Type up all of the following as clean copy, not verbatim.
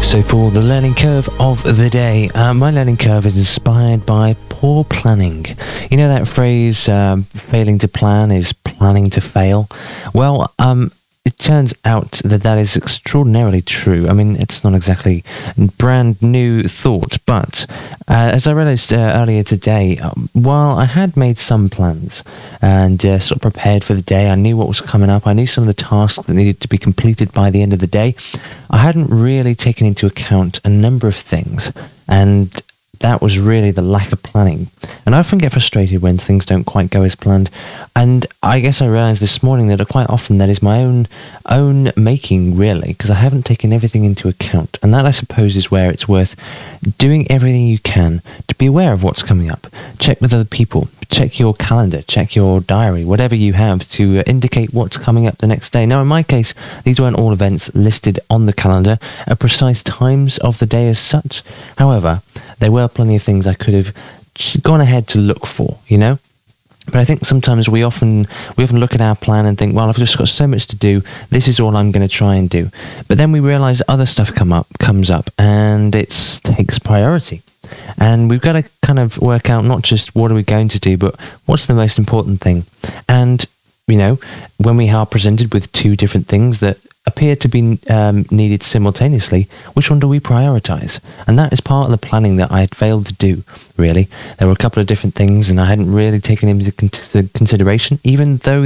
So Paul, the learning curve of the day. My learning curve is inspired by poor planning. You know that phrase, failing to plan is planning to fail? Well, it turns out that is extraordinarily true. I mean, it's not exactly brand new thought, but as I realized earlier today, while I had made some plans and sort of prepared for the day, I knew what was coming up, I knew some of the tasks that needed to be completed by the end of the day, I hadn't really taken into account a number of things, and that was really the lack of planning. And I often get frustrated when things don't quite go as planned. And I guess I realised this morning that quite often that is my own making, really, because I haven't taken everything into account. And that, I suppose, is where it's worth doing everything you can to be aware of what's coming up. Check with other people. Check your calendar. Check your diary. Whatever you have to indicate what's coming up the next day. Now, in my case, these weren't all events listed on the calendar at precise times of the day as such. However, there were plenty of things I could have gone ahead to look for, you know? But I think sometimes we often look at our plan and think, well, I've just got so much to do, this is all I'm going to try and do. But then we realise other stuff comes up, and it takes priority. And we've got to kind of work out not just what are we going to do, but what's the most important thing. And, you know, when we are presented with two different things that appear to be needed simultaneously, which one do we prioritise? And that is part of the planning that I had failed to do, really. There were a couple of different things and I hadn't really taken into consideration, even though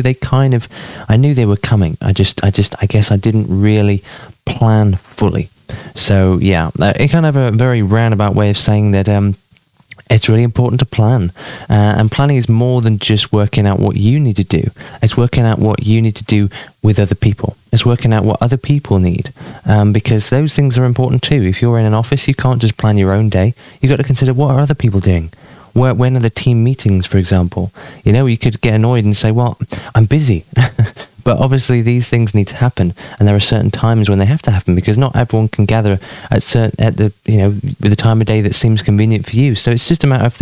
I knew they were coming. I guess I didn't really plan fully. So yeah, it kind of a very roundabout way of saying that it's really important to plan. And planning is more than just working out what you need to do. It's working out what you need to do with other people. It's working out what other people need. Because those things are important too. If you're in an office, you can't just plan your own day. You've got to consider, what are other people doing? When are the team meetings, for example? You know, you could get annoyed and say, well, I'm busy. But obviously these things need to happen, and there are certain times when they have to happen, because not everyone can gather at the time of day that seems convenient for you. So it's just a matter of